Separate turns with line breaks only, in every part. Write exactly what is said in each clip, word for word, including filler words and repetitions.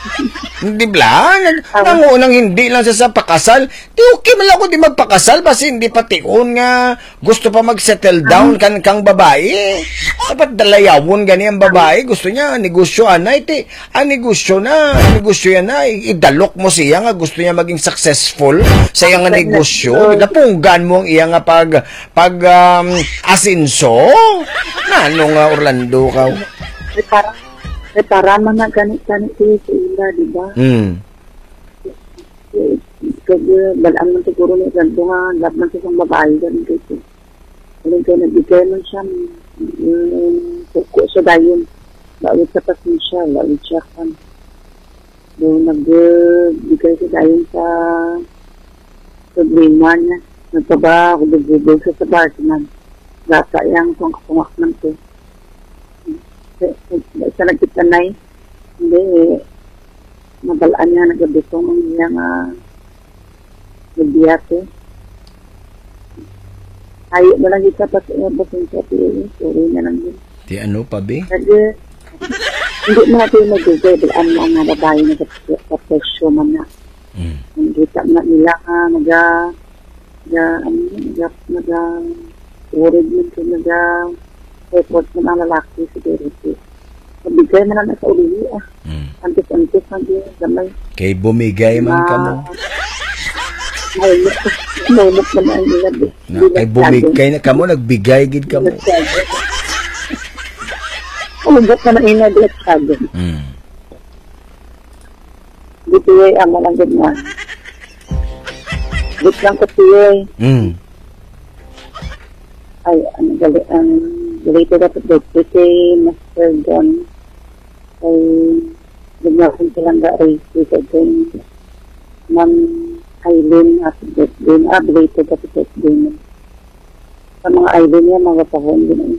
Hindi ba? Nangunang hindi lang siya sa pakasal. Di okay man ako di magpakasal basi hindi pa tiun nga gusto pa mag-settle down kan kang babae. Dapat dalayawon gani ang babae. Gusto niya negosyo ana iti. Ang negosyo na, negosyo yan na. Idalok mo siya nga gusto niya maging successful sa iyang negosyo. Napunggan mo ang iya nga pag pag um, asinso. Ano nga Orlando ka?
Ay, parang Eh, para mga ganit-ganit siya sa ila, di ba?
Hmm.
Kasi, balaan man siguro ni Rando nga, lahat man siya babae, ganun kasi. Alam kayo, nabigay man siya, yung suko siya dayon. Lawit sa pasin siya, lawit siya kan. Doon, nagbigay siya dayon sa problema niya. Nagpaba, kudugubog siya sa barsinan. Gata yang tungkak-tungkak man siya. Sa nagkitanay, hindi, mabalaan niya nagabitong ang niya nga nabiyate. Ayaw mo lang kita pa sa basin sa pili, sorry na lang yun.
Di ano pa, be?
Kasi, hindi mo natin magugay, balaan mo ang mga babae na sa presyo man na.
Mm.
Hindi ka na nila ka, naga, naga, ano, naga, naga, worried mo ka, naga, effort ng mga lalaki siguro. Mabigay mo na sa uli ah.
Mm.
Antis-antis man din gamay.
Kay bumigay man ka mo.
Maulot man ang ilad.
Na, kay bumigay na ka mo, nagbigay gid ka mo.
Ulot na ang ilad at sabi.
Mm.
Dito ay amo lang gid na. Dito lang ko siya.
Mm.
Ay, ano gali, ang galito dapat dito kay Master Don. Ay, bigyan silang ga-raise dito kay Ma'am Aileen at Din. Ah, galito dapat dito din. Sa mga Aileen niya, mga pahon din.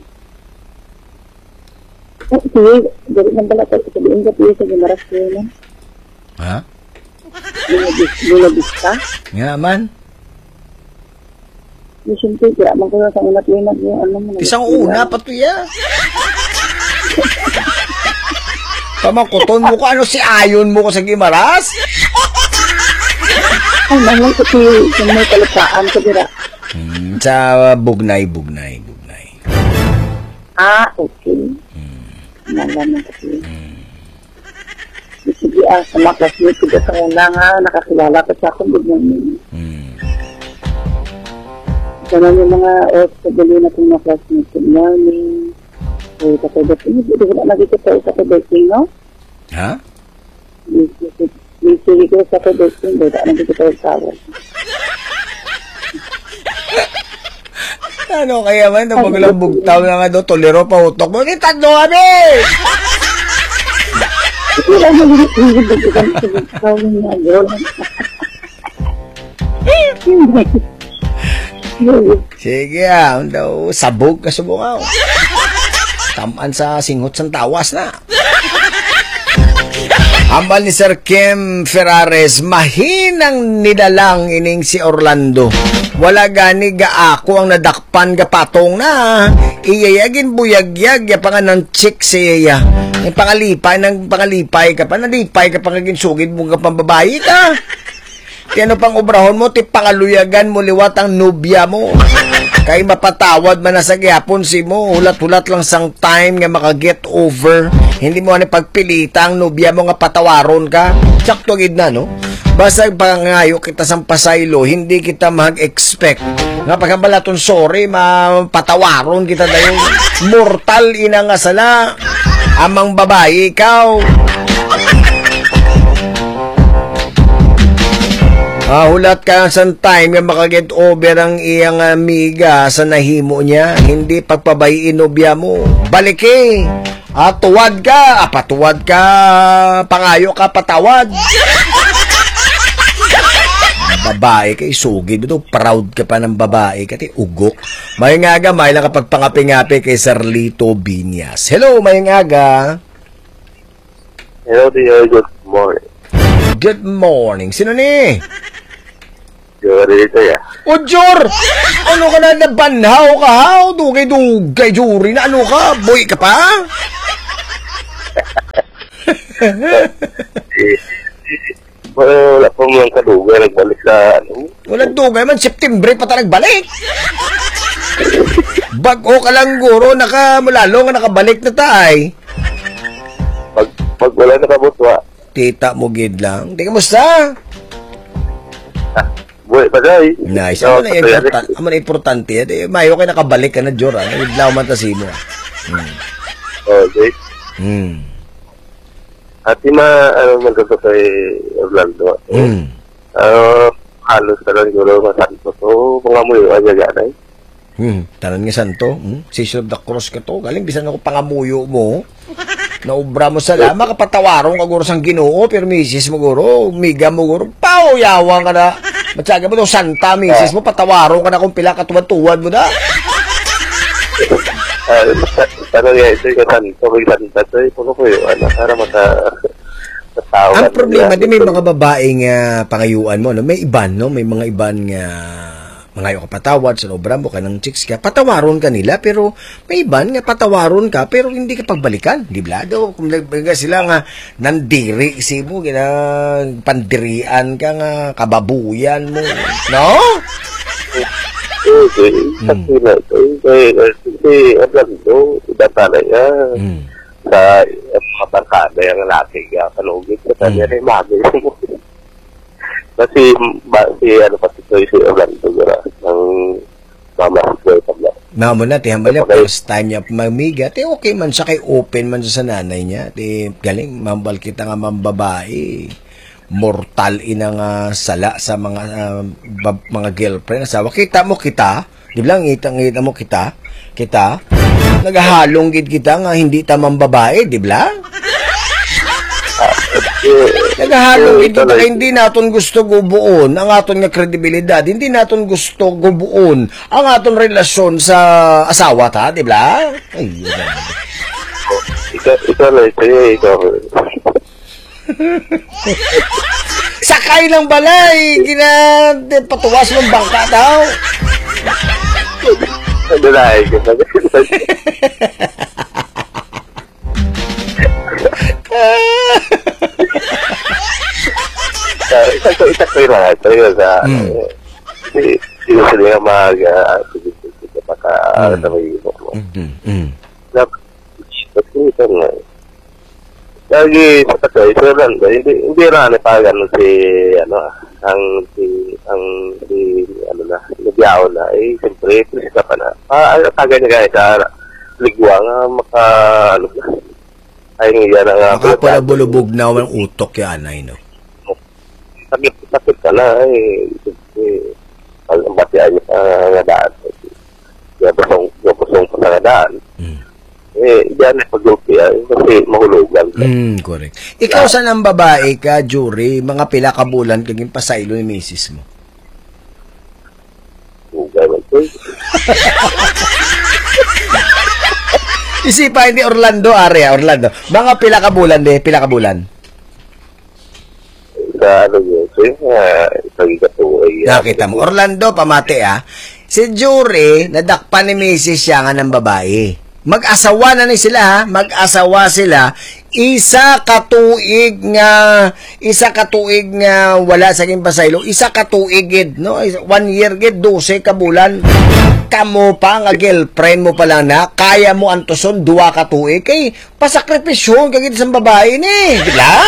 Oh, sige, dali nang bala tayo. Sabihin ka piyo sa gimaras ko yun.
Ha?
Lulabis ka?
Nga man.
Siyempre, kaya man ko na sa unat-unat yung ano mo.
Isang una pa to ya. Pamakuton mo ko ano si ayon mo ko sa Gimaras?
Ay, mangang ko si may kalapaan ko dira.
Hmm, sa bugnay, bugnay, bugnay.
Ah, okay.
Hmm.
Nalaman ko siya.
Hmm.
Sige, ah, sa mga classmate ko sa una nga, nakakilala ko sa akong bugnay.
Hmm.
Sana yung mga O S W na itong mga classmates. Good morning. So, katulad ko, hindi ko na nagkita sa katulad ko, no?
Ha?
May sige ko sa katulad ko, hindi ko na nagkita sa tawag.
Ano kaya man, ito maglang bugtaw na nga doon, tolero pa utok mo, kita do kami!
Hindi lang nagkita sa tawag niya, girl. Hindi.
Sige ah, daw sabog ka subukaw. Tamaan sa singhot sang tawas na. Ambal ni Sir Kim Ferrares, mahinang nidalang ining si Orlando. Wala gani ga ako ang nadakpan ga patong na. Iyayagin buyagyag ya panganan chick si iya. Yung pangalipay ng pangalipay ka pa, nalipay ka pa kaginsugid mo ka pambabayi ka. Ti ano pang obrahon mo, ti pangaluyagan mo liwat ang nobya mo. Kay mapatawad man na sa gyapon si mo, hulat-hulat lang sang time nga maka-get over. Hindi mo ani pagpilita ang nobya mo nga patawaron ka. Sakto gid na, no? Basta pangayo kita sang pasaylo, hindi kita mag-expect nga pagkabalaton sorry, mapatawaron kita dayon. Mortal ina nga sala. Amang babae ikaw. Ah, hulat ka sa time nga makaget over ang iyang amiga sa nahimo niya. Hindi pagpabayiin nobya mo. Balik eh. Ah, tuwad ka. Ah, patuwad ka. Pangayo ka, patawad. Babae kay sugid ito. Proud ka pa ng babae. Kati ugok. May nga aga, may lang kapag pangapi-ngapi kay Sarlito Binyas. Hello, may nga aga.
Hello, dear. Good morning.
Good morning. Sino ni?
Jori ito ya.
O, Jor! Ano ka na nabanhaw ka, ha? O, dugay-dugay, Jori na ano ka? Boy ka pa?
Eh, wala pa mga kadugay, nagbalik sa ano.
Walang dugay man, September pa tayo nagbalik. Bago ka lang guro, naka, lalo nga nakabalik na tay.
Pag, pag wala nakabutwa,
Tita mo gid lang. Di kamusta?
ah, buhay pa day.
Nice. Ano na importante? Ano na importante? Eh, mayo kayo nakabalik ka na, Jora. Naglaw man ta si mo. Hmm.
Okay.
Hmm.
At yung mga, ano, magkakato kay Orlando.
Hmm.
Ah, halos na lang siguro masanto. So, mga muyo, ano yan ay?
Hmm. Tanan nga santo. Hmm. Sister of the Cross ka to. Galing, bisan ako pangamuyo mo. Naubra mo sa lama, kapatawarong ka guro sang Ginoo, pero misis mo guro, miga mo guro, pao, yawang ka na. Matsaga mo to, santa, misis mo, patawarong ka na kung pila katuwan-tuwan mo na.
Ah, ano yan, ito yung santo, may santa. So, puno ko yun, ano, para mata, matawan.
Ang problema, di may mga babaeng uh, pangayuan mo, no? May iban, no? May mga iban nga mga yung kapatawad, sa obra mo ka ng chicks ka, patawaron ka nila, pero may iban nga patawaron ka, pero hindi ka pagbalikan, di ba? Do, kung nagbaga sila nga, nandiri si mo, gina, pandirian ka nga, kababuyan mo, no?
Okay, kasi na ito, kasi Orlando, iba talaga, sa mga barkada yung lalaki ka, kalugit, kasi yan ay mami mo. Kasi, ba, si, ano pa si si Orlando, gara, ng mama si Joy Pabla.
Mamo na, ti hambal niya, first time niya mamiga, ti okay man siya, kay open man siya sa nanay niya, ti galing, mambal kita nga mambabae, mortal ina nga sala sa mga uh, bab, mga girlfriend, asawa, kita mo kita, di ba lang, ngita, ngita mo kita, kita, nagahalong gid kita nga, hindi tamang babae, di ba? Nagahalong gid kita, hindi naton gusto gubuon ang aton nga kredibilidad, hindi naton gusto gubuon ang aton relasyon sa asawa ta, di ba? Ay, yun.
Ikaw, ikaw na ito, ikaw.
Sakay ng balay, gina patuwas ng bangka daw.
Ano na ay, Isang ko, isang ko yung mga ito yun sa, sino sila nga mag, maka, sa may ino mo. Dapat, ito nga. Lagi, sa tatay, sa Orlando, hindi, hindi na pa gano'n si, ano, ang, si, ang, si, ano na, nagyao na, eh, siyempre, pisika pa na. Ah, tagay na gaya sa ligwa nga, maka, ano na, ay nga na nga.
Makapalabulubog na ang utok yan, ay, no?
Sakit, sakit ka na, eh, eh, ang batian niya sa nga daan. Gabasong, gabasong pa nga daan.
Hmm.
Eh, diyan ay pag-gulpi, eh, kasi mahulugan.
Hmm, correct. Ikaw sa nang babae ka, Jury, mga pila ka bulan kaging pasaylo ni misis mo?
Hugay man ito.
Isipa ni Orlando, area, Orlando. Mga pila ka bulan, de, pila ka bulan.
Sa ano yun, so yung uh, pag-ikatuloy.
Nakita mo, Orlando, pamati ah. Si Jury, nadakpan ni misis siya nga ng babae. Mag-asawa na ni sila ha, mag-asawa sila, isa katuig nga, isa katuig nga wala sa aking pasaylo, isa katuig gid, no? One year gid, dose ka bulan. Kamo pa nga girlfriend mo pala na, kaya mo antoson, duwa katuig, kay pasakripisyon kagid sa babae ni, di ba?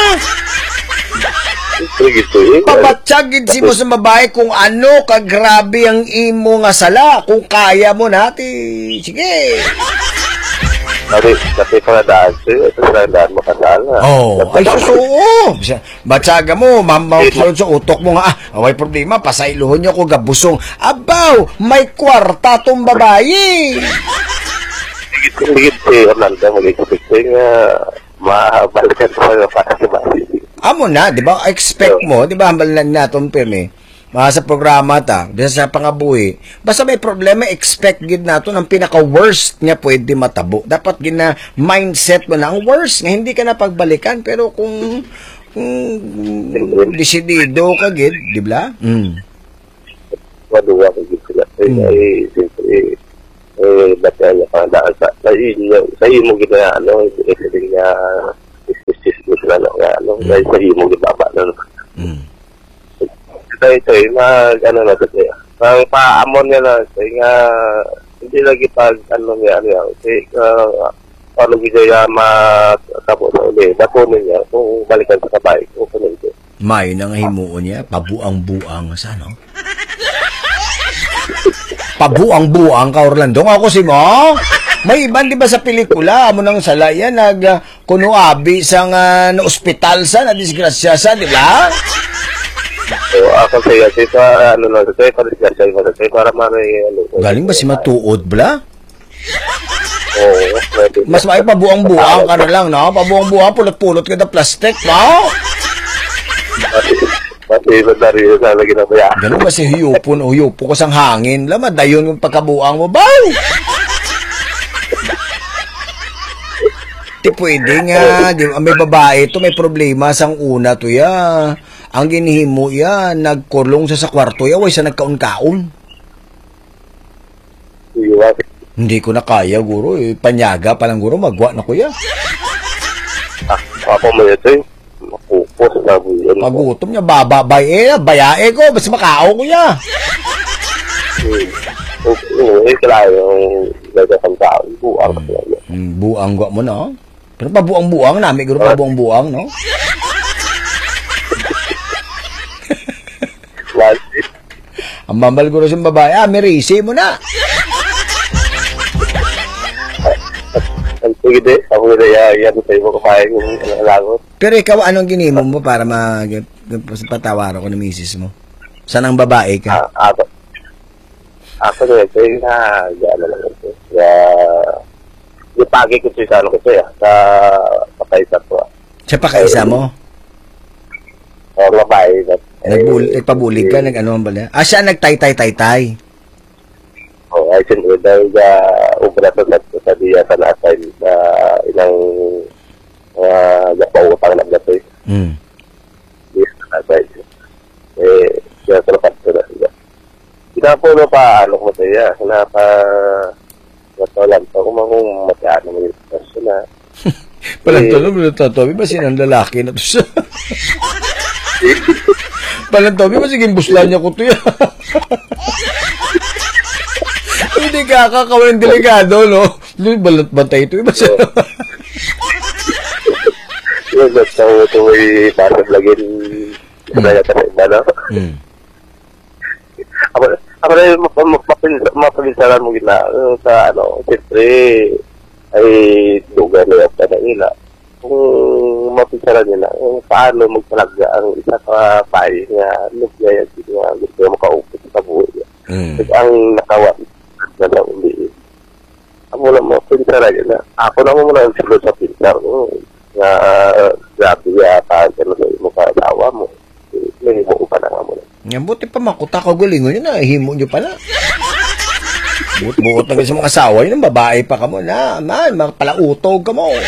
Pabatsagid si mo sa babae kung ano kagrabe ang imo nga sala, kung kaya mo nati, sige.
Kasi, kasi pala daan siya, ito sa daan mo kasala.
Oh, ay susuo. Batsaga mo, mamawag sa utok mo nga, ah, away problema, pasailuhon niyo ko gabusong. Abaw, may kwarta tong babae.
Higit si Orlando, mag-expect nga mahabalikan sa mga para si Basi.
Amo na, di ba? Expect mo, di ba? Hambalan natin pirmi. Mga sa programa ta, bisa sa pangabuhi. Basta may problema, expect gid nato ang pinaka-worst nga pwede matabo. Dapat gina mindset mo na ang worst nga hindi ka na pagbalikan. Pero kung, kung desidido ka gid, di ba? Mm.
Maduwa ka gid sila. Ay, siyempre, eh, batya niya pa daan sa, sa inyo, sa inyo gina, ano, eh, niya, is gusto na lang, ano,
Mm.
dahil sa himong ibaba na.
Mm.
Ito, ito, eh, mag, ano na, ito, eh, ang paamon niya na, kasi nga, hindi lagi pag, ano niya, ano yan, kasi, uh, paano gaya matabo na uli, batunin niya, kung balikan sa kabay, kung kunin niya.
May nang himuon niya, pabuang-buang sa ano? Pabuang-buang ka, Orlando. Nga ako si mo. May iban, di ba sa pelikula, amo nang salaya, nag, uh, kuno abi sa nga, na ospital sa, na disgrasya sa, di ba?
So, ako sa'yo, kasi pa, ano na, sa'yo, para siya, sa'yo, para sa'yo, para maray, ano.
Galing ba si matuod, bla?
Oo, pwede.
Mas may pabuang-buang ka na lang, no? Pabuang-buang, pulot-pulot ka na plastic, no?
Pati, na rin sa lagi na baya.
Ganun ba si huyupon o huyupo ko sang hangin? Lama, dayon yung pagkabuang mo, baw! Di pwede nga, di, may babae to, may problema sang una to ya. Ang ginihimo ya, nagkurlong sa sa kwarto ya, way sa nagkaon-kaon.
Iwan.
Hindi ko na kaya, guro. Eh. Panyaga pa lang, guro. Magwa na ko ya.
Ah, ako mo ito eh. Makupos na buyan.
Pagutom niya, bababay eh. Bayae ko, basta makao ko ya.
Oo, eh, kailangan yung nagkakang tao. Buang ka lang.
Hmm, buang gwa mo na. Pero pabuang-buang, namin guro pabuang-buang, no? Ang mamal guro sa babae, ah, merisi mo na.
Ang sige de, ako na yan sa'yo mo kapahin yung alagot.
Pero ikaw, anong ginimo mo para ma patawaro ko ng misis mo? Saan ang babae ka?
Ah, ako. Ako na ito yung na, gano'n lang ito. Kaya, yung pagi ko sa ano ko siya, sa pakaisa ko.
Sa pakaisa mo?
O, babae.
Nagbul nagpabulig ka, nag-ano ba na? Ah, siya nagtay-tay-tay-tay.
Oh, I think dahil sa operator na sa diya sa natin na ilang uh, gapautang na gatoy.
Hmm.
Yes, natin. Eh, siya talapat ko na siya. Pinapuno pa, ano ko siya, sinapa natolan pa kung mga matyaan naman yung person na.
Palantolo, palantolo, ba sinang lalaki na to siya? Palantolo, ba siging buslan niya ko to yan? Hindi ka kakawin delikado, no? Doon balat batay ito. Iba siya.
Yun, basta ko ito ay pasag lagin sa sa iba, no?
Hmm.
Ako, ako na yung mapapinsaran mo gina sa, ano, siyempre, ay duga na yung na nila. Kung mapinsaran nila, paano magpalagya ang isa ka pahay nga nagaya nga gusto mo kaupit sa buhay.
Hmm.
Ang nakawa na na uli. Ako na mo, pinsaran nila. Ako na mo muna ang silo sa pinsar mo. Nga, grabe yata, gano'n na yung mukha asawa mo. May mo pa na nga mo na.
Nga, buti pa makuta ka gulingon yun na. Himo nyo pala. Buot-buot na sa mga asawa yun. Babae pa ka mo na. Man, palautog ka mo.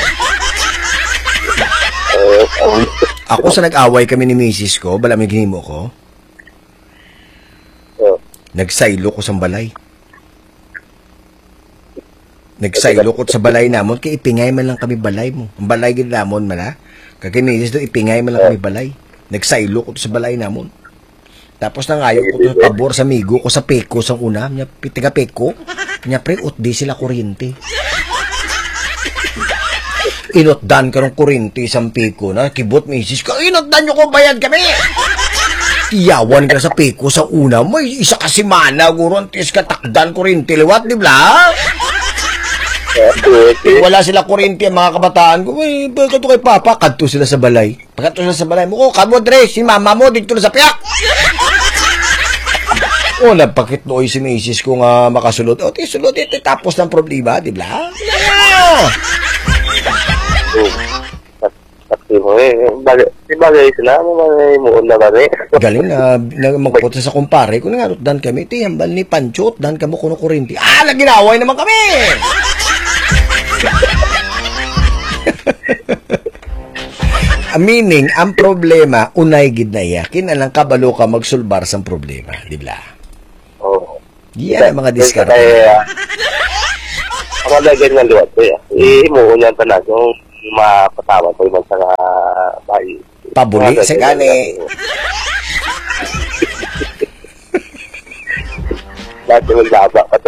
Uh, um,
Ako sa nag-away kami ni misis ko, bala may ginimo ko,
uh,
nagsaylo ko sa balay. Nagsaylo ko sa balay namon, kaya ipingay man lang kami balay mo. Ang balay gid namon man ha. Kaya misis do, ipingay man lang kami balay. Nagsaylo ko sa balay namon. Tapos nangayo ko to pabor sa migo ko sa peko sa una, nya pitiga peko. Nya pre ut di sila kuryente. Inotdan ka ng kuryente sa peko na kibot misis ko. Inotdan nyo kung bayad kami. Iyawan ka sa peko sa una, may isa kasi mana guro antes ka takdan kuryente liwat, di ba? Eh, wala sila kuryente ang mga kabataan ko. Uy, bakit ito kay Papa? Kadto sila sa balay. Pagkatto sila sa balay mo, oh, kamo Dre, si mama mo, dito na sa piyak. O, oh, nagpakit nooy si misis ko nga makasulot. O, ti sulot, ito tapos ng problema, di ba?
Pati mo eh. Di bagay sila, mga muon na ba eh.
Galing na, na magpunta sa kumpare ko, nga, dan kami, ti, hambal ni Pancho, dan kamo kuno kuryente. Ah, naginaway naman kami! Meaning, ang problema, unay gid na yakin, alang kabalo ka magsulbar sa problema, di ba?
Oo.
Yan ang mga diskarte.
Kaya, ang mga ganyan liwat ko yan. Eh, muon yan pa na. Kung mapatawag ko yung mga bayi.
Pabuli sa gani.
Dati magbaba pa to.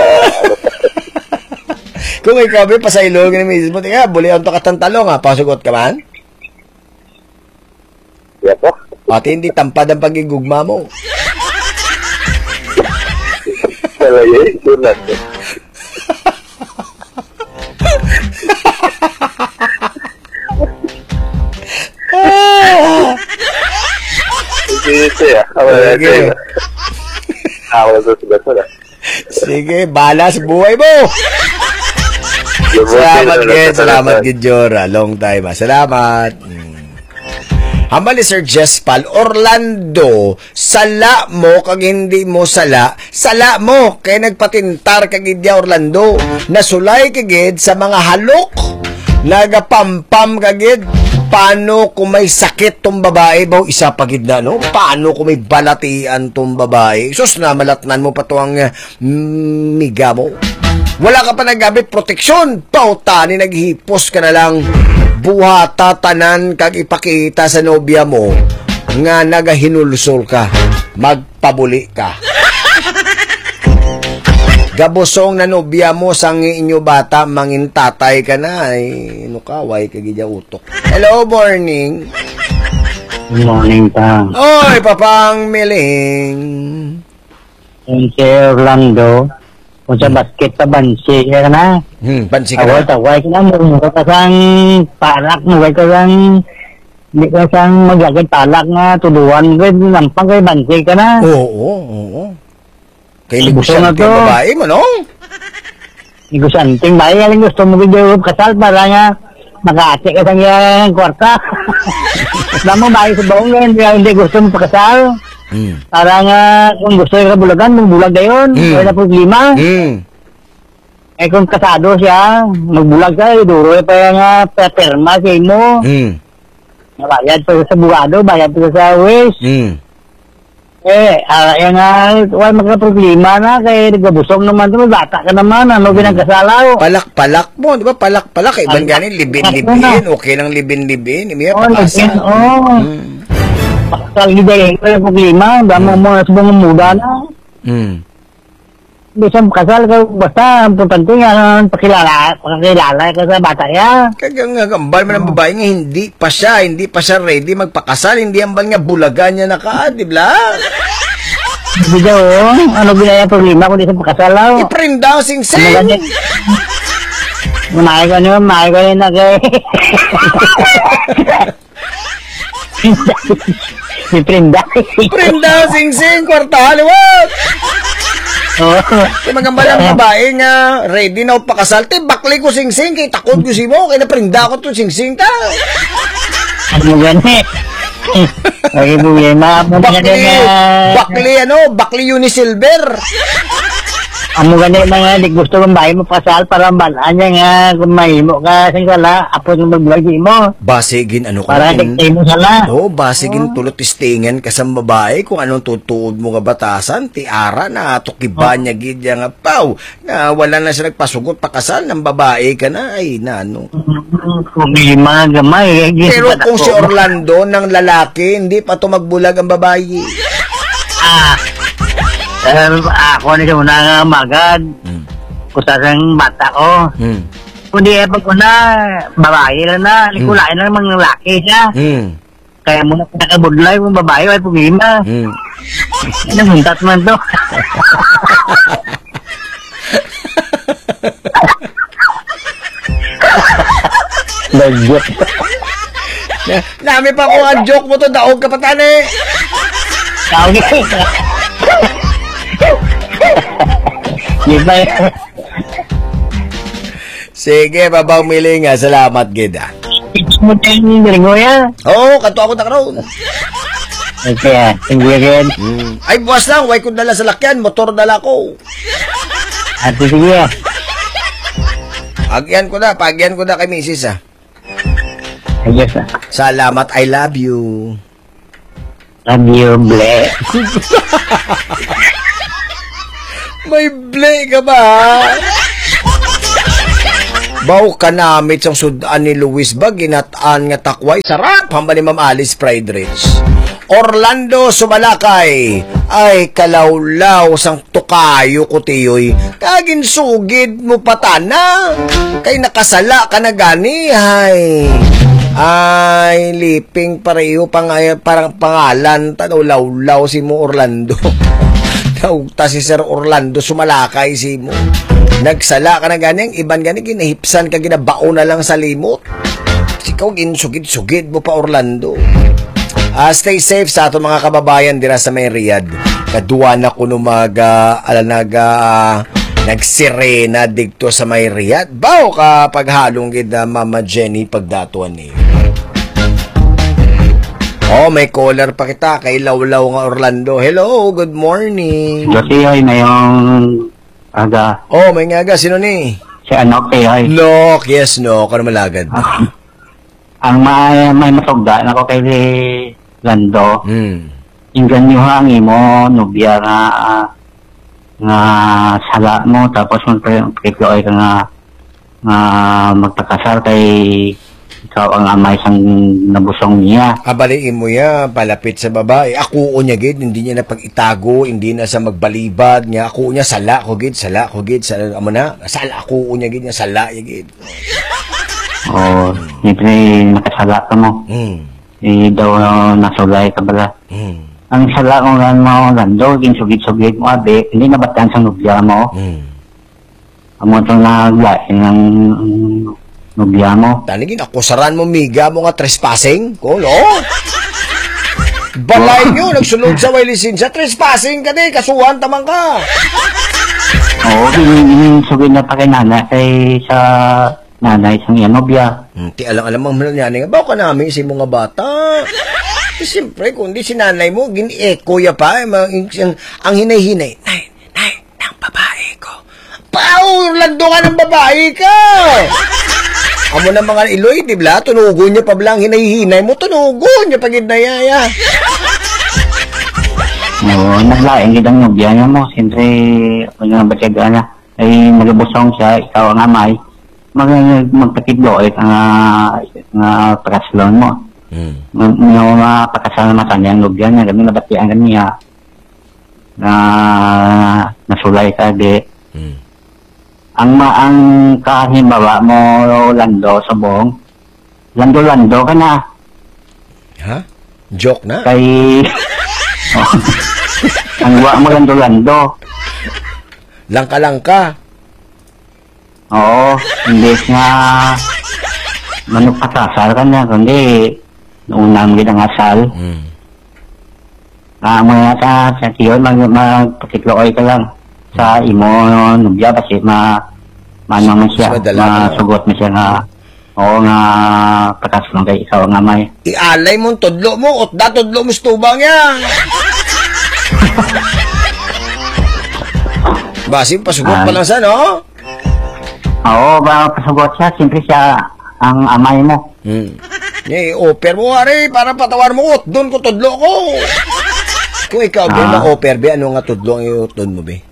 Kung ikaw ba pasailog ni misis mo, tingnan, buli ang to katantalong ha, pasugot ka man?
Yes, po.
Pati hindi tampad ang pagigugma mo.
Talaga eh, sulat. Sige,
Sige.
Ako na susulat mo na.
Sige, balas buhay mo. Salamat, Gid. Salamat, Gid Jora. Long time, ha. Salamat. Hmm. Hambali, Sir Jespal, Orlando, sala mo kag hindi mo sala, sala mo kay nagpatintar kag idya Orlando. Nasulay kagid sa mga halok, nagapampam kagid. Paano kung may sakit tong babae, baw isa pagid na, no? Paano kung may balatian tong babae? Sus na malatnan mo pa to ang uh, miga mo. Wala ka pa naggamit proteksyon. Pauta ni naghipos ka na lang. Buhata tanan kag ipakita sa nobya mo nga nagahinulsol ka. Magpabuli ka. Gabosong na nobya mo sang inyo bata mangin tatay ka na. Ay, ano ka, way kagidya utok. Hello, morning.
Good morning, Pang.
Oy, Papang Miling.
Yung si Orlando, kung sa basket pa bansi ka na.
Hmm, bansi ka
Awal,
na.
taway ka na mo. Kasang palak mo, kay kasang hindi ka sang maglagay palak nga, tuluan ka, lampang kay bansi ka na.
Oo, oo, oo. Kay
Gusto na
negosyante
to.
ang babae mo, no?
Hindi ko santing bayan, aling gusto mo video kasal para nga makaati ka sa iyang kwarta. Alam mo, bahay sa baong nga, hindi, hindi gusto mo pakasal.
Hmm.
Para nga, kung gusto yung kabulagan, magbulag na yun.
Mm.
Wala po lima.
Hmm.
Eh kung kasado siya, magbulag ka, iduro pa nga perma siya mo.
Hmm.
Bayad pa sa bugado, bayad pa sa wish.
Hmm.
Eh, ah, yan nga, wala magka-problema na, kaya nagabusong naman ito, bata ka naman, ano binagkasalaw.
Palak-palak mo, di ba? Palak-palak. Iban
Palak-
ganin, libin-libin. Okay lang libin-libin. May
Oo,
pakasa.
nagsin, oo.
Hmm.
Pakasal gida yun, kaya problema, damo mo na sa mga muda na.
Hmm.
Hindi siya kasal ka, basta, ang importante nga, pakilala, pakilala ka sa bata ya.
Kaya nga, gambal mo ng babae nga, hindi pa siya, hindi pa siya ready magpakasal, hindi ang bal nga bulagan niya na ka, di ba?
Hindi daw, ano binaya problema kung di siya pakasalaw.
I-print daw,
Ano
sing-sing.
ganyan? Mamay ka nyo, mamay ka rin na kay... Si Prinda.
Print daw, sing-sing, kwarta, liwat.
Oo.
Kaya magambal ang babae nga, ready na pakasal, te, bakli ko sing-sing, kay takot ko si mo, kaya naprinda ko to sing-sing ta.
Ano gani? Lagi problema.
Bakli, bakli, ano, bakli unisilver.
Amo gani mga di gusto mong bahay mo pasal para balaan niya nga kung mahimo ka sa sala, apo ng maglagi mo.
Basigin, ano ko,
Para diktay mo sala.
Oo, basigin tulot istingan ka sa babae kung anong tutuod mo nga batasan, tiara na, tukiba niya gidya nga paw, na wala na siya nagpasugot pakasal ng babae ka na, ay na ano.
Problema gamay.
Pero kung si Orlando ng lalaki, hindi pa to magbulag ang babae.
Ah, um, ako na siya muna nga magad.
Hmm.
Kusasang bata ko.
Hmm.
Kundi eh, pag una, babae lang na, likulain lang mga lalaki siya.
Hmm.
Kaya muna nakabudlay kung babae, ay problema.
Hmm.
Namuntat man to. Bagyo.
Na, nami pa ko ang joke mo to, daog ka pa tani.
Okay. Di ba?
Sige, babaw miling nga, salamat gida.
Pitch mo tayo yung gringo ya.
Oo, kanto ako na karoon.
Okay, tinggo yan.
Hmm. Ay, buwas lang, way ko dala sa lakyan, motor dala ko.
At sige.
Agyan ko na, pagyan ko na kay misis ah.
Ayos ah.
Salamat, I love you.
Love you, ble.
May ble ka ba? Baw ka namit sang sudan ni Luis ba, ginataan nga takway. Sarap, hamba ni Ma'am Alice Fried Rich. Orlando Sumalakay, ay kalawlaw sang tukayo ko tiyoy. Kagin sugid mo patana. Kay nakasala ka na gani, ay. Ay, liping pareho pang, parang pangalan, tanaw lawlaw si mo Orlando. Naugta si Sir Orlando Sumalakay si mo. Nagsala ka na ganing, iban gani, ginahipsan ka, ginabao na lang sa limot. Sikaw, ginsugid-sugid mo pa Orlando. Uh, stay safe sa ato mga kababayan dira sa may Riyadh. Kaduwa na kuno mag uh, alanaga uh, nagsirena digto sa may Riyadh. Bao ka paghalong gid uh, Mama Jenny pagdatuan ni. Oh, may caller pa kita kay Lawlaw nga Orlando. Hello, good morning.
Kasi ay mayong aga.
Oh, may ngaga sino ni?
Si Anok kay ay.
Nok, yes no, kano malagad.
Ang may may masugda na ko kay Lando.
Hmm.
Inggan niyo ang imo nobya nga uh, nga sala mo tapos magpikloy ka nga nga magpakasal kay ikaw ang amay sang nabusong niya.
Abaliin mo ya, palapit sa babae. Ako niya gid, hindi niya na pag-itago, hindi na sa magbalibad niya. Ako niya sala ko gid, sala ko gid, sala amo na. Sala ako niya gid, niya sala ya gid.
Oh, siyempre nakasala ka mo.
Hmm.
Eh daw uh, nasulay ka bala.
Hmm.
Ang sala ko nga mo Lando, ginsugid-sugid mo abe, hindi nabatan sa nubya mo.
Hmm.
Amo itong naglain ng nubya mo.
Tanigin, akusaran mo miga mo nga trespassing? Ko, no? Balay nyo, nagsulod sa way lisensya, trespassing ka di, kasuhan tamang ka.
Oo, ginsugid na pa kay nanay, kay sa nanay sang iya nobya.
Hmm, ti alang-alam ang mananyani nga, bawa ka namin si mga bata. Eh, siyempre, kundi si nanay mo, gini-echo ya pa, eh, ang, ang hinay-hinay. Nay, nay, ng babae ko. Pao, Orlando ka ng babae ka! Amo na mga iloy, di ba? Tunugon niya pa blang hinay-hinay mo, tunugon niya pagid na yaya.
Oo, naglain gid ang nobya niya mo, siyempre, kung nga batyaga na, ay nagabusong siya, ikaw ang amay, mag magpatidloit ang nga pakaslon mo.
Hmm.
Yung mga pakasal na matan niya, ang nobya niya, kami nabatian niya, na nasulay ka di.
Hmm.
Ang maang kahimbawa mo, Lando, sa buong, Lando-Lando ka na.
Ha? Joke na?
Kay, oh, ang wa mo Lando-Lando.
Langka-langka.
Oo, hindi nga manupakasal ka na, kundi unang ginang asal.
Hmm.
Ah, mga sa sa tiyon mag magpakitloy ka lang sa imo nubya kasi ma manang man siya, masugot mo siya nga oo nga pakaslong kay ikaw nga may.
Ialay mo tudlo mo, utda tudlo mo stubang yan. Basi, pasugot pa lang sa, no?
Oo, ba pasugot siya, siyempre siya ang amay mo.
Hmm. Eh, offer mo ari para patawar mo ut, doon ko tudlo ko. Kung ikaw ba
Ah.
na-offer be, ano nga tudlo ang iutod mo be?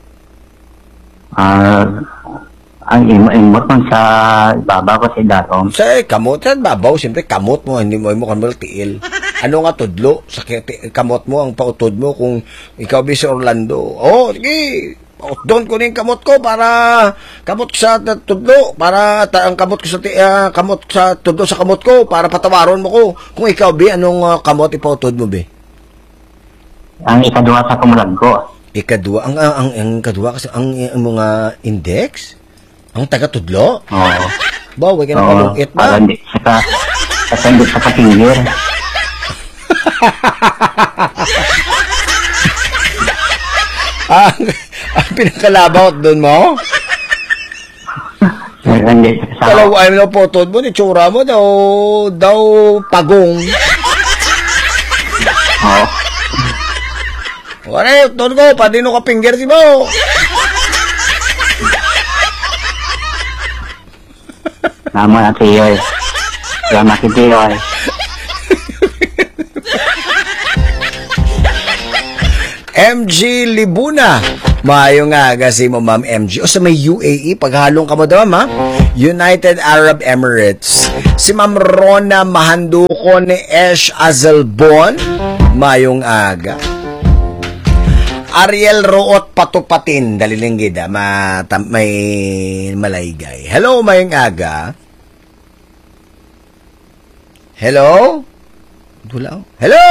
Ah, ang imo-imot mo sa baba ko si Datom.
Sa eh, kamot, sa babaw, siyempre kamot mo, hindi mo mo kanmal tiil. Ano nga tudlo? Sa kiti- kamot mo, ang pautod mo kung ikaw be si Orlando. Oh, sige, doon ko rin kamot ko para kamot sa tudlo, para ta- ang kamot ko sa ti- ah, kamot sa tudlo sa kamot ko para patawaron mo ko. Kung ikaw be, anong ah, kamot ipautod mo be?
Ang ikaduha sa kumulag ko.
Ikadua, ang ang ang, ang kadua kasi ang, ang mga index, ang taga-tudlo.
Oo.
Bawa ka na
Oo,
palungit
para
ba?
hindi sa sa hindi sa katingir.
ang, ang pinakalabaw doon mo?
Para hindi sa
Kalaw ay mo po mo, ni tsura mo daw, daw pagong.
Oo.
Wala, doon ko, padino ka finger si mo.
Naman at iyo eh. Salamat kitiyo eh.
M G Libuna. Maayo nga aga si mo, Ma'am M G. O sa may U A E, paghalong ka mo daw, ma? United Arab Emirates. Si Ma'am Rona Mahanduko ni Esh Azelbon, mayong aga. Ariel Root Patupatin, dalilinggid, ma may malaygay. Hello, mayong aga. Hello? Hello? Hello?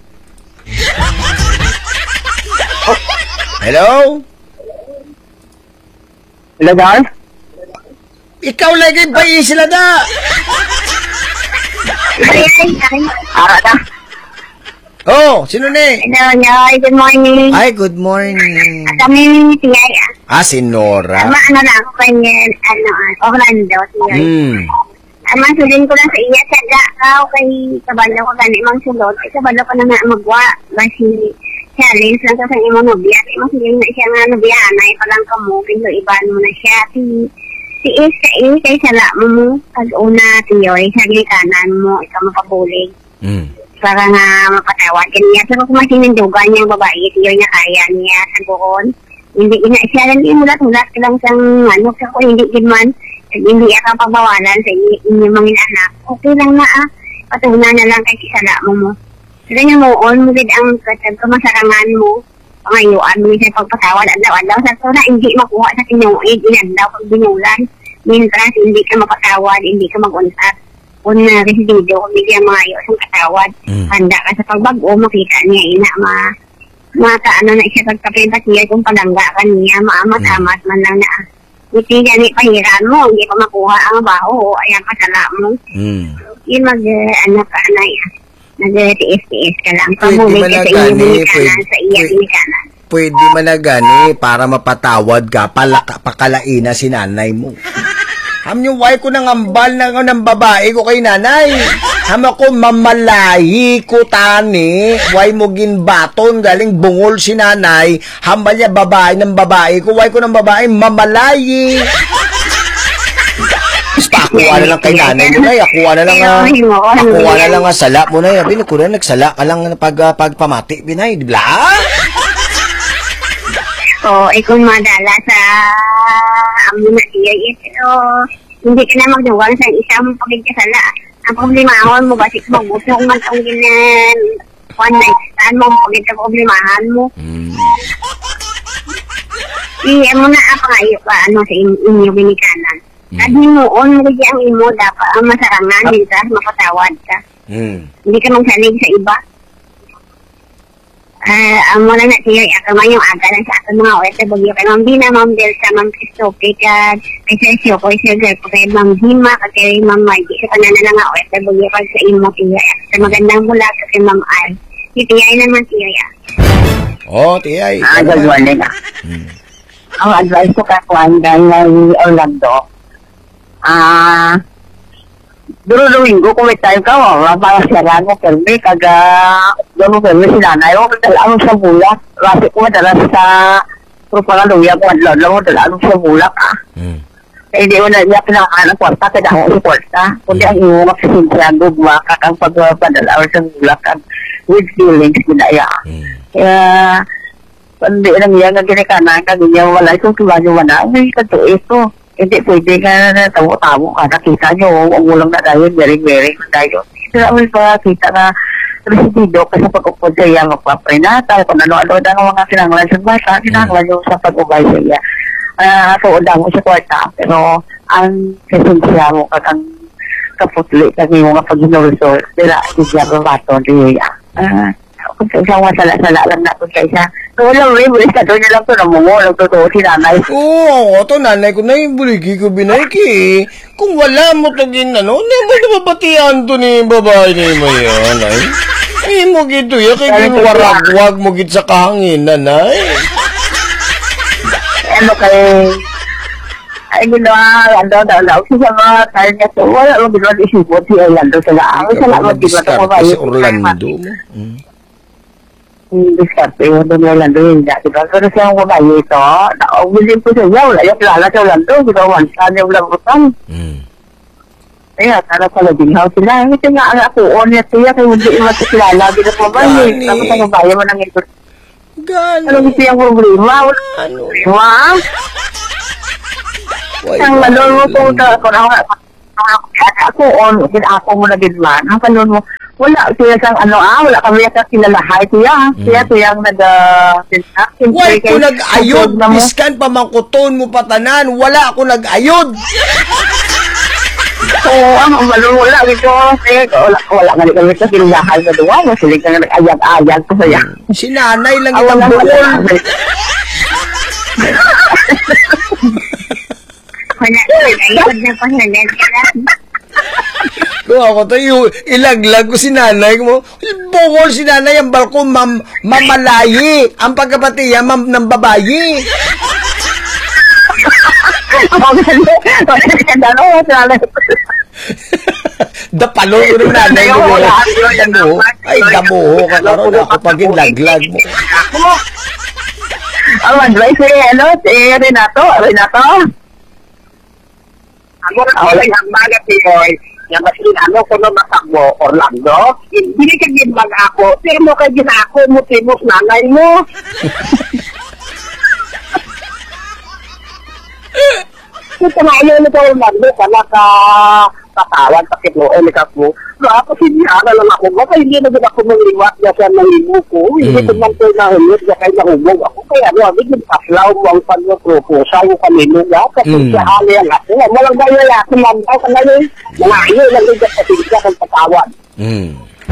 Hello?
Hello, guys?
Ikaw lagi ba yung sila na?
Ay, ay, ay. Ara na.
Oh, sino ni?
Hello, Noy. Good morning.
Ay, good morning.
Kami si Yaya.
Ah, si Nora.
Ama, ano lang ako kanya, ano, Orlando, si Yaya.
Hmm.
Ama, sulin ko lang sa iya, saga ka, kay kabalo ko gani mang sulod. Kay kabalo ko na nga magwa. Basi, challenge lang sa sang imong nobya. Imong siling na siya nga nobya, anay pa lang kamo, kaya iban mo na siya. Si, si Is, kay Is, kay sala mo mo. Pag-una, tiyoy, sa kanan mo, ikaw mapabulig.
Hmm.
Para nga mapatawad kanya. So kung masinindugan niyang babae, tiyo niya kaya niya sa buron. Hindi ina siya lang imulat-mulat lang sang ano, sa kung hindi din man, hindi ka pabawalan sa inyong mga anak. Okay lang na ah, patunan na lang kay kisala mo mo. Sila niya mo, on mo din ang kamasarangan mo, pangayuan mo sa pagpatawad, adlaw-adlaw sa so na hindi makuha sa tinuig, inadlaw pag binulan. Mintras, hindi ka mapatawad, hindi ka mag-untat. Kung na residido, kung bigyan mga ayos ang katawad,
mm.
handa ka sa pagbago, makita niya, ina, ma, maka, ano na siya, pagkapibat niya, kung palangga ka niya, maamat-amat man lang na, hindi gani pahiran mo, hindi pa makuha ang baho, ayan pasala mo.
Mm.
Yung mag, uh, ano ka, ano yan, nag-tiis-tiis ka lang,
Pwede
pamulit
man
ka
na
sa iyo,
gani,
binikanan,
pwede-
sa iya,
pwede-
binikanan.
Pwede man na gani para mapatawad ka, palaka, pakalain na si nanay mo. Ham yung way ko nang ambal na ng babae ko kay nanay. Ham ako mamalahi ko tani. Way mo ginbaton galing bungol si nanay. Hambal niya babae ng babae ko. Way ko ng babae mamalayi. Pakuha na lang kay nanay mo na. Akuha na lang nga. Akuha na lang nga sala mo na. Sabi ko na nagsala ka lang pag, pagpamati. Binay, di ba?
O, eh kung madala sa amo na siya, yes, so, hindi ka na magduwang sa isang pagkikasala. Ang problemahan mo, basit mo, gusto kong matangin na one night stand mo, pagkita problemahan mo.
Hmm.
Iya mo na ang pangayo ka, ano, sa inyo binikanan. At mo, on mo ang imo, dapat ang masarangan, mintas, mapatawad ka.
Hmm.
Hindi ka magsalig sa iba. Ah, ang muna na siya, akaman yung aga lang sa akin mga O F W kay Ma'am Bina, Ma'am Delsa, Ma'am Christophe, kay kay Sir Siyoko, kay Sir Gerpo, kay Ma'am Hima, kay Ma'am Margie, sa kanana na nga O F W kay sa imo siya. Sa magandang bulat kay Ma'am Al. Itiyay naman siya.
Oh, tiyay.
Ah, good morning.
Hmm.
Ang advice ko kay Juan dahil Orlando, ah, duro-linggo kung may time ka, wala para siya lang mo, permi, kaga, doon mo permi si nanay, o dalaan mo sa bulak, kasi ko madala sa propagaluya ko, madala mo, dalaan mo sa bulak, ah.
Hmm.
Eh, hindi mo na niya pinangaan ang kwarta, kaya ako sa kwarta, kundi ang iyong magsisintihan, gugma, kakang pagpadala mo sa bulak, with feelings, ginaya.
Hmm.
Kaya, hindi lang yan, ang ginikanan, kaya niya, wala itong tuwa niyo, wala, may kato ito. Hindi pwede ka na tamo-tamo ka, nakita nyo, ang ulang na tayo, bering-bering na tayo. Sila may pakita na residido ka sa pag-upod sa iya, magpaprenatal, kung ano-ano na ng mga kinanglan sa bata, kinanglan yung sa pag-ubay sa iya. Uh, Tuoda mo sa kwarta, pero ang kasensya mo ka kang kaputli, kang yung mga pag-inulso, sila, siya babaton, siya. Ah, kung sa mga sala-sala lang na kung kaysa. So, wala rin, bulis ka doon niya lang ito, namungo, nagtotoo si nanay.
Oo, ito nanay ko na yung buligi ko binayki. Kung wala mo ito gin, ano, hindi mo nababatian ito ni babae ni mo yan, ay. Ay mo gito, ya, kaya warag-wag mo git sa kahangin, nanay.
Ano kay... Ay, ginawa, Lando, daw-daw, siya mga tayo niya to, wala mo ginawa isipot si Lando sa laang. Sa laang ginawa ito ko ba?
Si Orlando mo.
Diskarte yun doon yung Lando yun dati ba? Pero siyang babae ito, naugulin po sa iyo, wala yung kilala sa Lando, ginawan sa yung lagutan. Kaya, tara sa labinghaw sila. Ito nga ang akuon niya siya, kaya hindi yung matikilala, ginawa ba yun? Tapos ang babae mo nang ito.
Gano'n.
Ano gusto yung problema? Ano? Problema?
Ang malulong ko ta ko na ako on ako mo na gid man. Ang kanon mo wala siya sang ano ah wala kami sa kilalahay siya. Siya siya nag
Wala ko nag-ayod, biskan pamangkuton mo patanan, wala ako nag-ayod.
Oo, ang malula ito. Wala, wala nga kami sa kilalahay na duwa. Sila ka nga nag-ayag-ayag ko saya.
Si nanay lang itang bukol.
Wala, ayod na pa na
Kung ako tayo, ilaglag ko si nanay mo. Bukol si nanay ang balkon, mam mamalayi. Ang pagkapatiya, mam ng babayi. Dapalo ko ng nanay mo. Ay, damuho ka na rin ako pag ilaglag mo.
Ang mag-drive si, ano, si Renato, Renato.
Ako na ako lang ang magat ni Boy. Yung mas ano ko na masakbo, Orlando. Hindi ka ginbag ako. Pero mo kayo ginako mo, timos nanay mo. Ito nga yun ito, Orlando, pala ka katawag, pakit mo, eh, likas mo. Ako siya, alam ako mo, kaya hindi na din ako mangliwat na siya nalimu ko. Hindi ko man ko nahulog na kayo nahulog ako. Kaya ano, hindi ko paslaw mo ang pag-proposal ko kanino nga. Kasi siya hali ang ako. Walang ba yung ako mandaw ka ngayon. Mga iyo lang din sa pagkita kang patawad.
Hmm.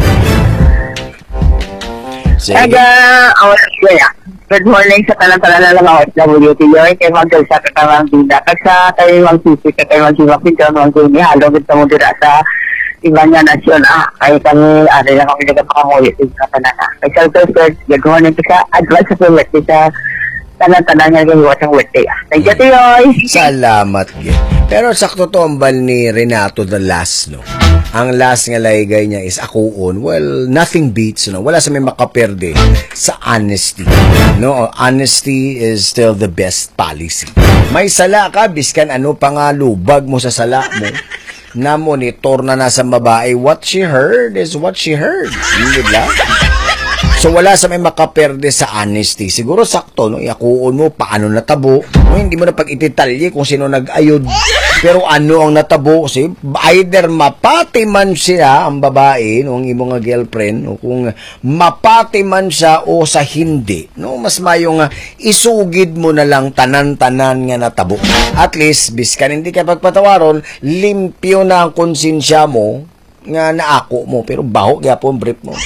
Aga, awas ko ya. Good morning sa talang-talang na lang ako sa W T O. Kaya mag-gal sa katawang bida. Kasi sa tayo mag-sisik at tayo mag-sisik at tayo mag-sisik. Halo, gusto mo dira sa ibang nga nasyon. Ah, kaya kami, ano lang kami nagpapangulit sa tanan. Kaya sa first, good morning sa advance sa birthday sa talang-talang nga yung watching birthday. Thank you, Tiyoy.
Salamat, Gil. Pero sakto to ang bal ni Renato the last, no? Ang last nga laygay niya is akuon. Well, nothing beats, no? Wala sa may makaperde sa honesty. No, honesty is still the best policy. May sala ka, biskan ano pa nga lubag mo sa sala mo. Na monitor na nasa babae, what she heard is what she heard. Hindi ba? So wala sa may makaperde sa honesty. Siguro sakto, no? Iakuon mo, paano natabo. No, hindi mo na pag-ititalye kung sino nag-ayod. Pero ano ang natabo? Kasi either mapati man siya, ang babae, no, ang imong nga girlfriend, no, kung mapati man siya o sa hindi. No, mas mayong uh, isugid mo na lang tanan-tanan nga natabo. At least, biskan hindi ka pagpatawaron, limpyo na ang konsensya mo nga naako mo. Pero baho kaya po ang brief mo.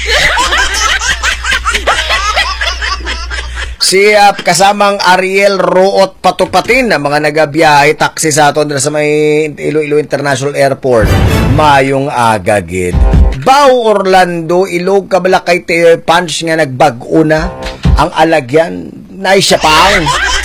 Si uh, kasamang Ariel Root Patupatin na mga nagabiyahe taxi sa aton sa may Iloilo International Airport mayong agagid. Bao Orlando ilog kabala kay Teo Punch nga nagbag-o na ang alagyan na siya pang.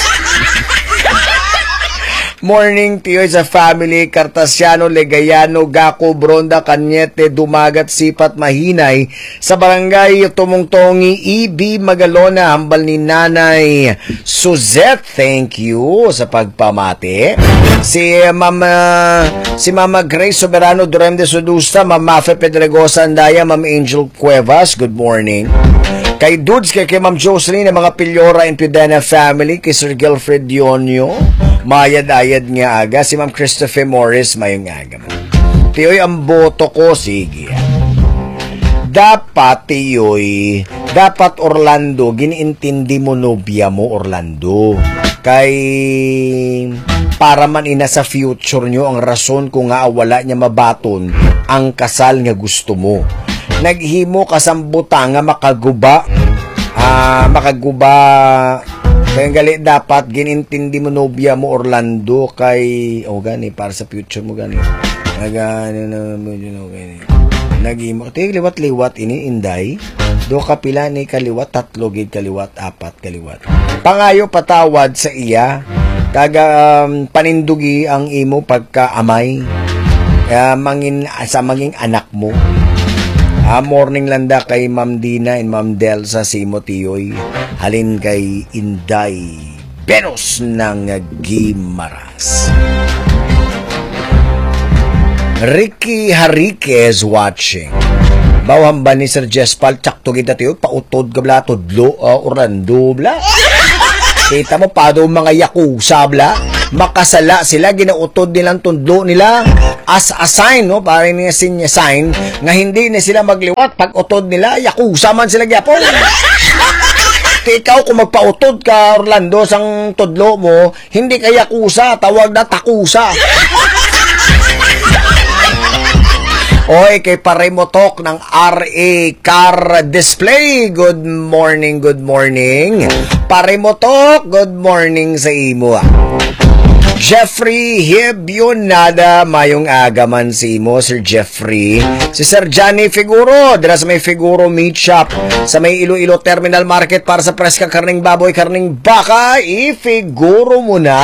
Morning Teo sa family Cartasiano, Legayano, Gaco, Bronda, Cañete, Dumagat, Sipat, Mahinay sa barangay Tumungtongi, E B Magalona, hambal ni Nanay Suzette. Thank you sa pagpamati. Si Mama si Mama Grace Soberano Durem de Sudusta, Mama Mafe Pedregosa Andaya, Ma'am Angel Cuevas, good morning. Kay Dudes, kay, kay Ma'am Jocelyn, ang mga Pilyora and Pidana family, kay Sir Gilfred Dionio, mayad-ayad nga aga, si Ma'am Christopher Morris, mayong aga mo. Tiyoy, ang boto ko, sige. Dapat, Tiyoy, dapat Orlando, giniintindi mo nobya mo, Orlando. Kay, para man ina sa future nyo, ang rason kung nga wala niya mabaton, ang kasal nga gusto mo. Naghimo kasambuta nga makaguba ah, makaguba kaya gali dapat ginintindi mo nobya mo Orlando kay o oh, gani para sa future mo gani nagano na mo gani naghimo ti liwat-liwat ini inday do kapila ni kaliwat tatlo gid kaliwat apat kaliwat pangayo patawad sa iya taga um, panindugi ang imo pagkaamay uh, mangin sa maging anak mo. Ah, morning landa kay Ma'am Dina and Ma'am Del sa Simo Tiyoy. Halin kay Inday Benos ng Gimaras. Ricky Hariquez watching. Bawang ba ni Sir Jespal tsakto kita Tiyoy pautod ka bla tudlo uh, Orlando bla. Kita mo pa daw mga yakuza bla. makasala sila, ginautod nilang tundo nila as a sign, no? Parang nga sinya sign nga hindi na sila magliwat pag utod nila, yakusa man sila gyapon. Ikaw kung magpautod ka, Orlando, sang tudlo mo, hindi ka yakusa, tawag na takusa. Oy, kay Paremotok ng R A Car Display. Good morning, good morning. Paremotok, good morning sa imo. Jeffrey Hibyonada, mayong aga man si mo, Sir Jeffrey. Si Sir Johnny Figuro, dira sa may Figuro Meat Shop, sa may Iloilo Terminal Market para sa preska karning baboy, karning baka, i-figuro mo na.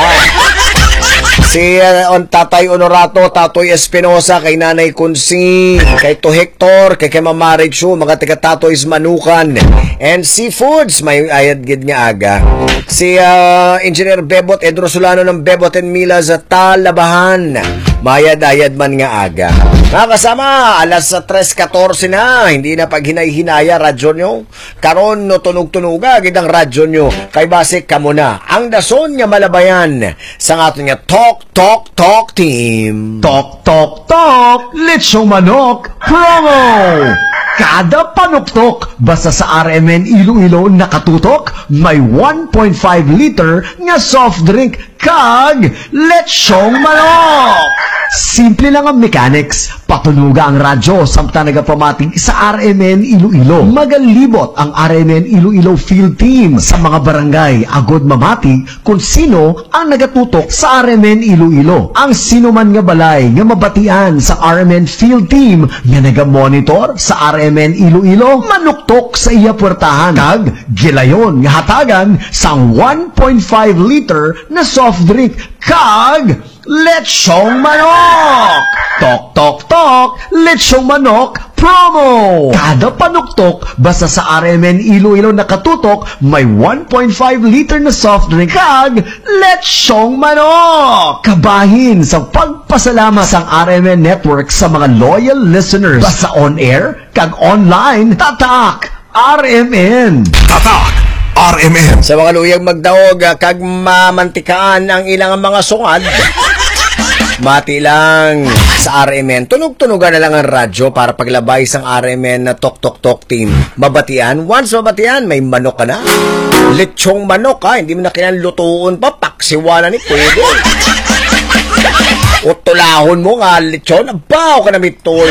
Si uh, on Tatay Honorato, Tatoy Espinosa, kay Nanay Kunsi, kay To Hector, kay kay Mama Richu, mga taga Tatoy's Manukan, and Seafoods, may ayad gid nga aga. Si uh, Engineer Bebot Edro Solano ng Bebot and Mila sa Talabahan, mayad-ayad man nga aga. Mga kasama, alas tres fourteen na, hindi na paghinay-hinaya radyo nyo. Karon no tunog-tunuga, gidang radyo nyo, kay base kamo na. Ang dason nga malabayan sa aton nga Talk, Talk, Talk Team.
Talk, Talk, Talk, Lechong Manok, promo! Kada panuktok, basta sa R M N Iloilo nakatutok, may one point five liter nga soft drink kag Lechong Manok! Simple lang ang mechanics, patunuga ang radyo samtang nagapamating sa R M N Iloilo. Magalibot ang R M N Iloilo Field Team sa mga barangay agod mamati kung sino ang nagatutok sa R M N Iloilo. Ang sino man nga balay nga mabatian sa R M N Field Team nga nagamonitor sa R M N Iloilo, manuktok sa iya puwertahan kag gilayon nga hatagan sang one point five liter na soft drink kag Lechong Manok! Tok, tok, tok! Lechong Manok promo! Kada panuktok, basta sa R M N Iloilo nakatutok, may one point five liter na soft drink kag Lechong Manok! Kabahin sa pagpasalamat sang R M N Network sa mga loyal listeners. Basta on air, kag online, tatak! R M N!
Tatak! R M N!
Sa mga luyang magdaog, kag mamantikaan ang ilang mga sungad, mati lang sa R M N. Tunog-tunogan na lang ang radyo para paglabay sang R M N na Tok Tok Tok Team. Mabatian, once mabatian, may manok ka na. Lechong manok ha, hindi mo na kailangan lutuon pa, paksiwa na ni pwede. O tulahon mo nga, lechon, abaw ka na mitol.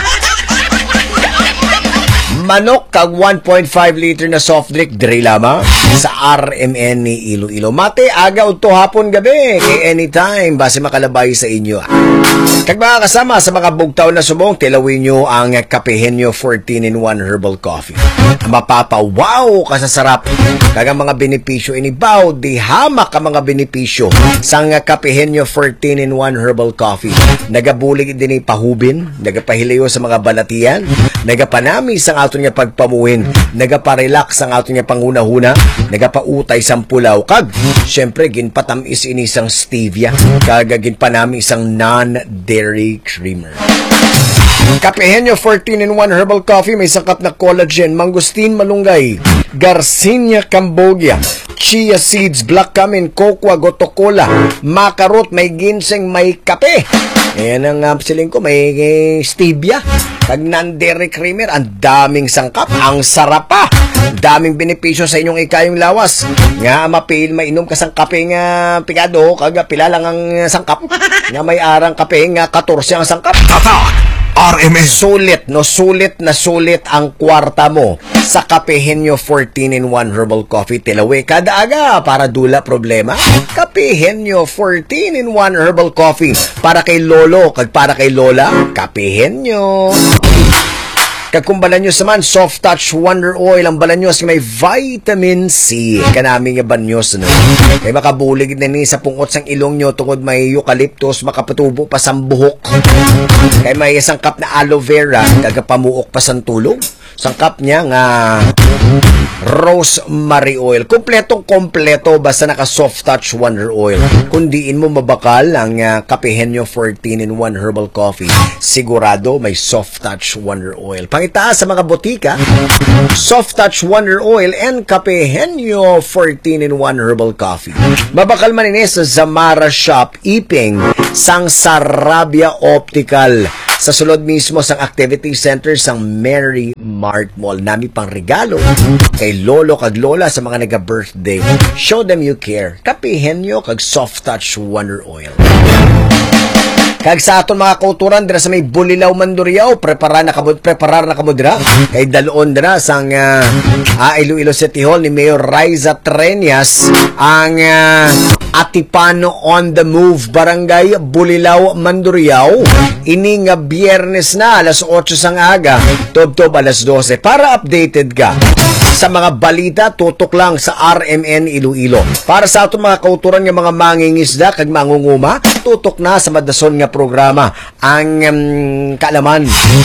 Manok kag one point five liter na soft drink diri lamang sa R M N ni Iloilo. Mate aga udto hapon gabi kay anytime base makalabay sa inyo. Kag mga kasama sa mga bugtaw na sumong, tilawin nyo ang Kapehenyo fourteen in one herbal coffee. Mapapa wow kasasarap kag ang mga benepisyo inibaw di hamak ang mga benepisyo sang Kapehenyo fourteen in one herbal coffee. Nagabulig din ni pahubin, nagapahilayo sa mga balatian, nagapanami sang aton nga pagpamuhin, nagaparelax ang aton nga panghuna-huna, nagapautay sang pulaw kag syempre ginpatamis ini sang stevia kag ginpanami sang non-dairy creamer. Kapehenyo fourteen in one herbal coffee may sangkap na collagen, mangustin malunggay, Garcinia cambogia, chia seeds, black cumin, cocoa, gotokola, makarot, may ginseng, may kape. Ayan ang uh, siling ko, may eh, stevia, kag non-dairy creamer, ang daming sangkap, ang sarap pa. Daming benepisyo sa inyong ikayong lawas. Nga mapil, mainom ka sang kape nga pigado, kag pila lang ang sangkap. Nga may arang kape nga fourteen ang sangkap.
R M N.
Sulit, no? Sulit na sulit ang kwarta mo sa Kapehenyo fourteen in one herbal coffee. Tilawi kada aga para dula problema. Kapehenyo fourteen in one herbal coffee. Para kay lolo, kag para kay lola, Kapehenyo. Kag kung balanyos naman, Soft Touch Wonder Oil. Ang balanyos may vitamin C. Kanami nga banyos, no? Kaya makabulig na ni sa pungot sang ilong nyo tungod may eucalyptus, makapatubo pa sang buhok. Kaya may sangkap na aloe vera, kagapamuok pa sang tulong. Sangkap niya nga rosemary oil. Kompletong kompleto basta naka soft touch Wonder Oil. Kung diin mo mabakal ang uh, Kape Henyo fourteen in one herbal coffee, sigurado may soft touch Wonder Oil. Pangitaas sa mga botika, soft touch Wonder Oil and Kape Henyo fourteen in one herbal coffee. Mabakal maninis sa Zamara Shop, Iping, sang Sarabia Optical. Sa sulod mismo sang activity center sang Mary Mart Mall. Nami pang regalo kay lolo kag lola sa mga nag-birthday. Show them you care. Kape Henyo kag soft touch Wonder Oil. Kag sa aton mga kauturan dira sa may Bulilaw, Mandurriao, prepara na kamud preparar na kamud dira kay dalon dira sang uh, uh, Iloilo City Hall ni Mayor Raisa Treñas ang uh, Atipano on the Move Barangay Bulilaw, Mandurriao. Ini nga biyernes na alas otso sang aga, tubtob alas dose. Para updated ka sa mga balita, tutok lang sa R M N Iloilo. Para sa aton mga kauturan nga mga mangingisda kag mangunguma, tutok na sa madason nga programa ang um, kaalaman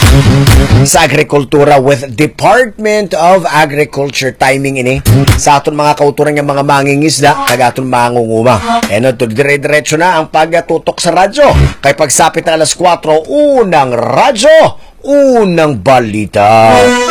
sa agrikultura with Department of Agriculture. Timing ini sa aton mga kauturan nga mga mangingisda kag aton mangunguma. Eno to dire-diretso na ang pagtutok sa radyo. Kay pagsapit na alas kwatro, unang radyo, unang balita.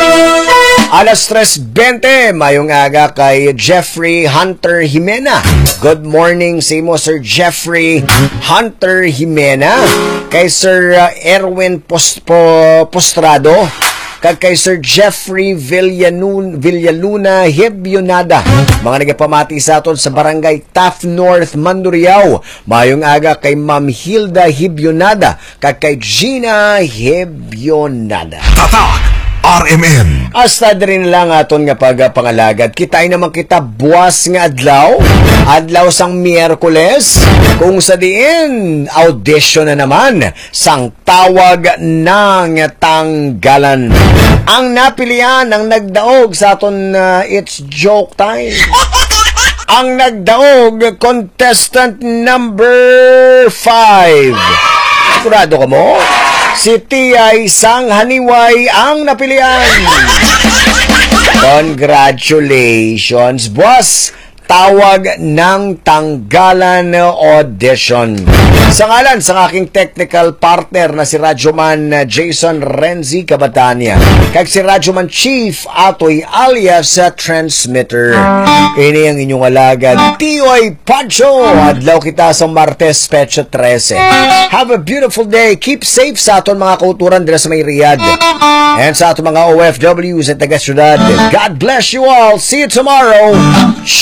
Alas tres twenty, mayong aga kay Jeffrey Hunter Jimena. Good morning sa imo, Sir Jeffrey Hunter Jimena. Kay Sir uh, Erwin Post po, Postrado. Kag kay Sir Jeffrey Villalun, Villaluna Hebionada. Mga nagapamati sa aton sa Barangay Taft North, Mandurriao. Mayong aga kay Ma'am Hilda Hebionada. Kag kay Gina Hebionada.
Tatak R M N.
Hasta rin lang aton nga pagpangalagad. Kitay naman kita buwas nga adlaw. Adlaw sang Miyerkules. Kung sa diin, audition na naman sang tawag ng tanggalan. Ang napilian, ang nagdaog sa aton uh, It's Joke Time. Ang nagdaog, contestant number five. Sigurado ka mo? Si Tiyay Sang Haniway ang napilian. Congratulations, boss! Tawag ng tanggalan audition. Sa ngalan sa aking technical partner na si Radyoman Jason Renzi Cabatania, kag si Radyoman Chief Atoy alias sa transmitter. Ini ang inyong alagad, Tioy Pacho. Adlaw kita sa Martes, Pecha thirteen. Have a beautiful day. Keep safe sa aton mga kauturan dira sa may Riyadh. And sa aton mga O F Ws at taga-syudad. God bless you all. See you tomorrow.